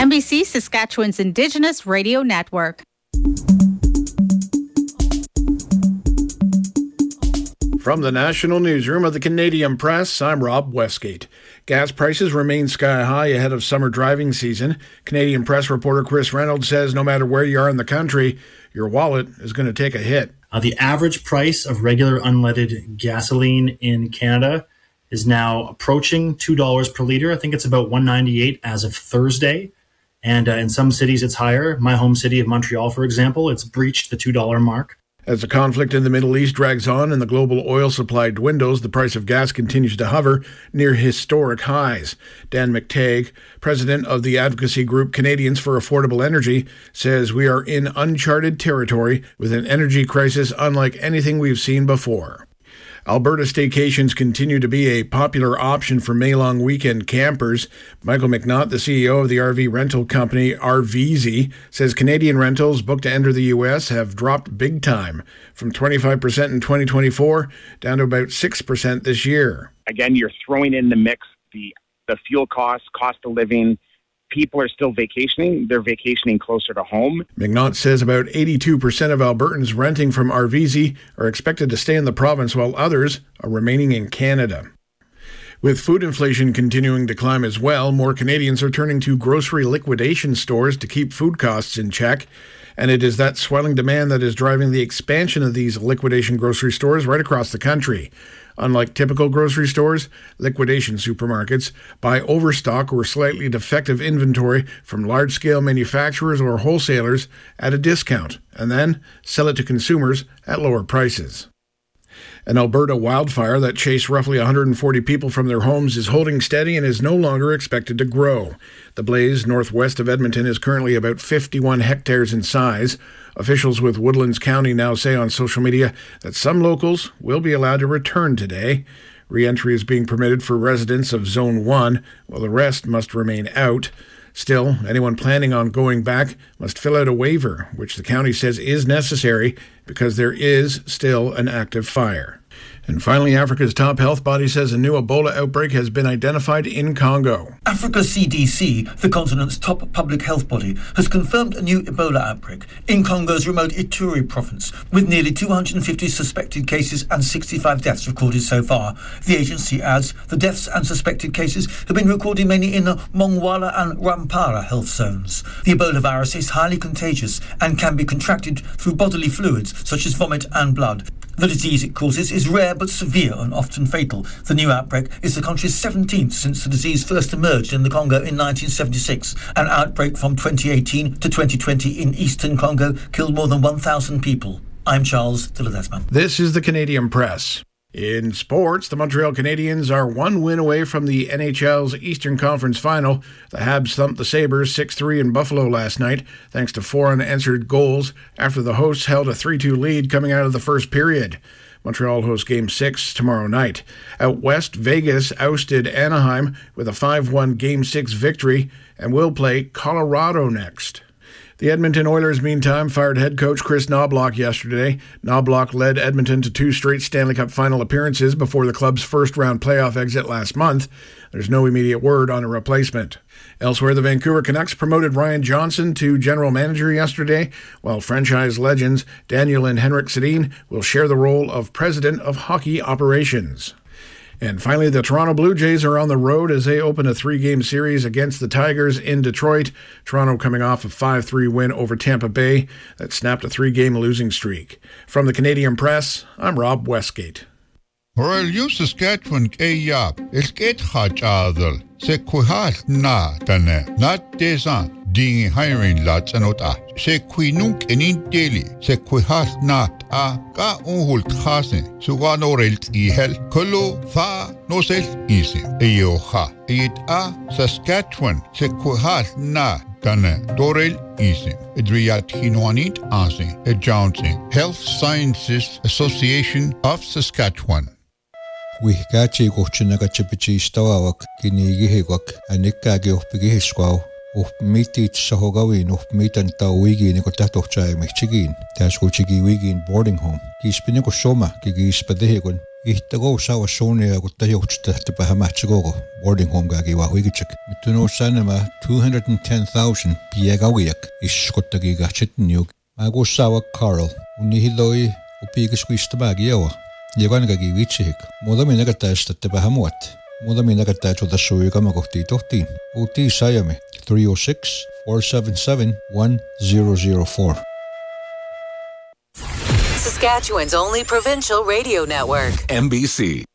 NBC Saskatchewan's Indigenous Radio Network. From the National Newsroom of the Canadian Press, I'm Rob Westgate. Gas prices remain sky high ahead of summer driving season. Canadian Press reporter Chris Reynolds says no matter where you are in the country, your wallet is going to take a hit. The average price of regular unleaded gasoline in Canada is now approaching $2 per litre. I think it's about $1.98 as of Thursday. And in some cities, it's higher. My home city of Montreal, for example, it's breached the $2 mark. As the conflict in the Middle East drags on and the global oil supply dwindles, the price of gas continues to hover near historic highs. Dan McTagg, president of the advocacy group Canadians for Affordable Energy, says we are in uncharted territory with an energy crisis unlike anything we've seen before. Alberta staycations continue to be a popular option for May-long weekend campers. Michael McNaught, the CEO of the RV rental company RVZ, says Canadian rentals booked to enter the U.S. have dropped big time, from 25% in 2024 down to about 6% this year. Again, you're throwing in the mix the fuel costs, cost of living. People are still vacationing. They're vacationing closer to home. McNaught says about 82% of Albertans renting from RVZ are expected to stay in the province, while others are remaining in Canada. With food inflation continuing to climb as well, more Canadians are turning to grocery liquidation stores to keep food costs in check. And it is that swelling demand that is driving the expansion of these liquidation grocery stores right across the country. Unlike typical grocery stores, liquidation supermarkets buy overstock or slightly defective inventory from large-scale manufacturers or wholesalers at a discount and then sell it to consumers at lower prices. An Alberta wildfire that chased roughly 140 people from their homes is holding steady and is no longer expected to grow. The blaze northwest of Edmonton is currently about 51 hectares in size. Officials with Woodlands County now say on social media that some locals will be allowed to return today. Re-entry is being permitted for residents of Zone 1, while the rest must remain out. Still, anyone planning on going back must fill out a waiver, which the county says is necessary because there is still an active fire. And finally, Africa's top health body says a new Ebola outbreak has been identified in Congo. Africa CDC, the continent's top public health body, has confirmed a new Ebola outbreak in Congo's remote Ituri province, with nearly 250 suspected cases and 65 deaths recorded so far. The agency adds the deaths and suspected cases have been recorded mainly in the Mongwala and Rampara health zones. The Ebola virus is highly contagious and can be contracted through bodily fluids such as vomit and blood. The disease it causes is rare but severe and often fatal. The new outbreak is the country's 17th since the disease first emerged in the Congo in 1976. An outbreak from 2018 to 2020 in eastern Congo killed more than 1,000 people. I'm Charles de Ledesma. This is the Canadian Press. In sports, the Montreal Canadiens are one win away from the NHL's Eastern Conference Final. The Habs thumped the Sabres 6-3 in Buffalo last night, thanks to 4 unanswered goals after the hosts held a 3-2 lead coming out of the first period. Montreal hosts Game 6 tomorrow night. Out west, Vegas ousted Anaheim with a 5-1 Game 6 victory and will play Colorado next. The Edmonton Oilers, meantime, fired head coach Chris Knoblauch yesterday. Knoblauch led Edmonton to 2 straight Stanley Cup final appearances before the club's first-round playoff exit last month. There's no immediate word on a replacement. Elsewhere, the Vancouver Canucks promoted Ryan Johnson to general manager yesterday, while franchise legends Daniel and Henrik Sedin will share the role of president of hockey operations. And finally, the Toronto Blue Jays are on the road as they open a 3-game series against the Tigers in Detroit. Toronto coming off a 5-3 win over Tampa Bay that snapped a 3-game losing streak. From the Canadian Press, I'm Rob Westgate. Horelio Saskatchewan Kayap, Esket Hachadal, Sequihas na tane, not desan. Ding hiring lots anota. Se quinunk enin daily. Se quihas not a ka unhult hasen. Suganorelt ihel. Kolo fa no sel easy. Eyoha. It a Saskatchewan. Se quihas na tane. Dorel easy. Edriat hinoanit ase. E Johnson. Health Sciences Association of Saskatchewan. Wihkachi kuchinagachipichi stawak kinigihigwak anikkagiuhpigihiskwau. Uhmitit sahogawin uhmitan tawigi niko tahtohchai michigin. Taskuchigi wigin boarding home. Kispiniko soma kigispadehikun. Ihtago sawa sonia kutta johtusta täpä mahtsagogo boarding home gagi wa huigichak. Mituno sanema 210,000 piegauiak iskottagi gachitniuk. Mago sawa Carl. Unihiloi upiigiskuista magiawa. Jeganagagi vitsihik. Moda minagatästä täpä muat. Moda minagatästä tuota suigama kohti tohtiin. Uti sajami 306-477-1004. Saskatchewan's only provincial radio network. MBC.